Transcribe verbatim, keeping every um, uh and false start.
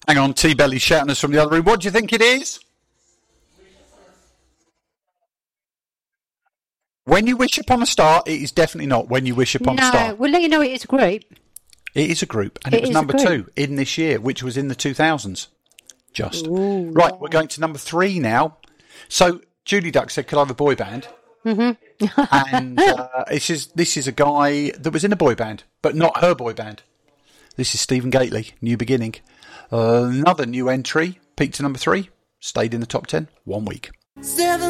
Hang on, T-Belly's shouting us from the other room. What do you think it is? When You Wish Upon a Star, it is definitely not When You Wish Upon no, a Star. we'll let you know it is a group. It is a group, and it, It was is a number group. two in this year, which was in the two thousands. Just. Ooh, right, yeah. we're going to number three now. So, Julie Duck said, could I have a boy band? Mm-hmm. and uh, this is this is a guy that was in a boy band, but not her boy band. This is Stephen Gately, New Beginning. Uh, another new entry, peaked to number three, stayed in the top ten, one week. Seven